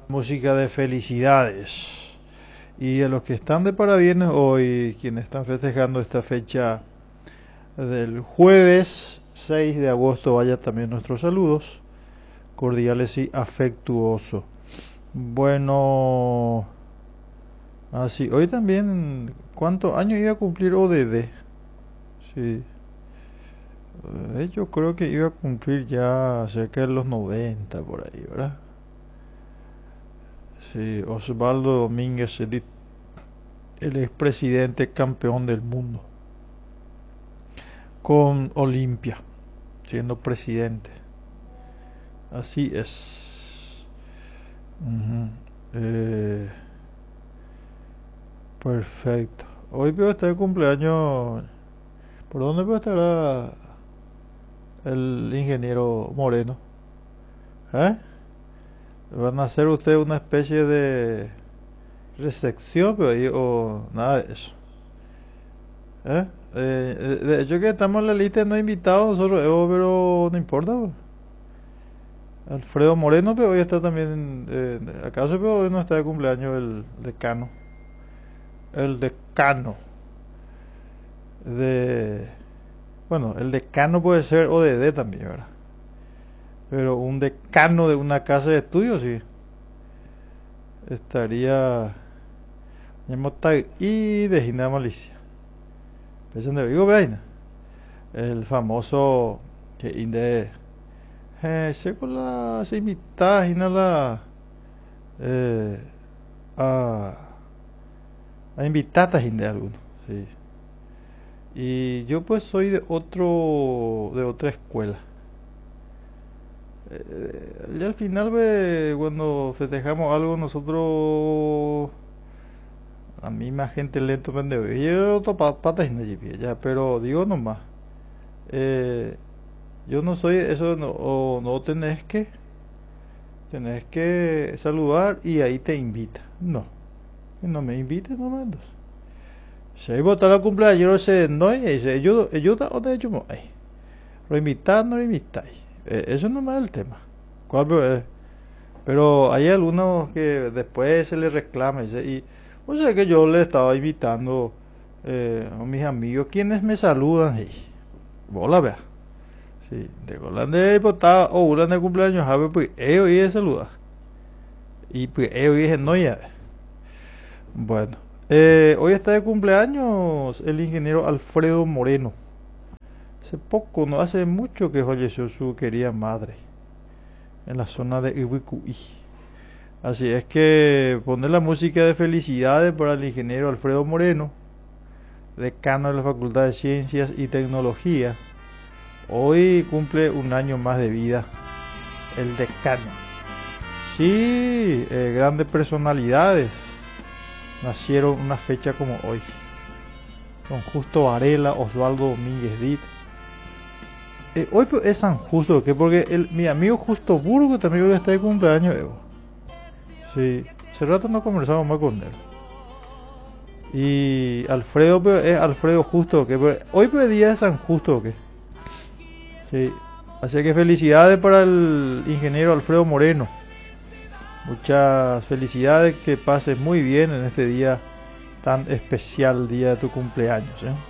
Música de felicidades. Y a los que están de parabienes hoy, quienes están festejando esta fecha del jueves 6 de agosto, vaya también nuestros saludos cordiales y afectuosos. Bueno, así, hoy también, ¿cuántos años iba a cumplir ODD? Sí, yo creo que iba a cumplir ya cerca de los 90 por ahí, ¿verdad? Sí, Osvaldo Domínguez Edith, el expresidente campeón del mundo con Olimpia, siendo presidente. Así es. Ujú. Eh, Perfecto. Hoy veo estar de cumpleaños. ¿Por dónde puede estar el ingeniero Moreno? ¿Eh? ¿Van a hacer usted una especie de recepción pero ahí, o nada de eso? ¿Eh? De hecho que estamos en la lista de no invitados nosotros, pero no importa, pues. Alfredo Moreno, pero hoy está también, ¿acaso pero hoy no está de cumpleaños el decano? El decano de... Bueno, el decano puede ser ODD también, ¿verdad? Pero un decano de una casa de estudios, sí. Estaría... Y de Gina Malicia. Pensan de Vigo, vean. El famoso que inde... se con la... Se invita a la... a... A invitar a gente alguno, sí. Y yo pues soy de otra escuela. Y al final cuando festejamos algo nosotros a mí más gente lento pendejo. Yo otro patas ya, pero digo nomás. eh, yo no soy eso, no, o no tenés que saludar y ahí te invita. No, que no me invites nomás. Se iba a estar el cumpleaños se no y se ayuda o de hecho no hay. Lo invitáis, no lo invitáis. Eso no es el tema. ¿Cuál, pero hay algunos que después se les reclama y o sea que yo le estaba invitando a mis amigos quienes me saludan y vos la veas. Sí, de Golán de diputado o Ulan de cumpleaños, a pues ellos y saludar. Y pues ellos dije no ya. Bueno. Hoy está de cumpleaños el ingeniero Alfredo Moreno. Hace poco, no hace mucho que falleció su querida madre en la zona de Ibicuí. Así es que poner la música de felicidades para el ingeniero Alfredo Moreno, decano de la Facultad de Ciencias y Tecnología. Hoy cumple un año más de vida el decano. Sí, grandes personalidades nacieron una fecha como hoy. Don Justo Varela, Osvaldo Domínguez Dit. Hoy es San Justo, ¿qué? Porque mi amigo Justo Burgo también está de cumpleaños, Evo. Sí, hace rato no conversamos más con él. Y Alfredo es Alfredo Justo, ¿qué? Hoy es día de San Justo, ¿qué? Sí, así que felicidades para el ingeniero Alfredo Moreno. Muchas felicidades, que pases muy bien en este día tan especial, día de tu cumpleaños, ¿eh?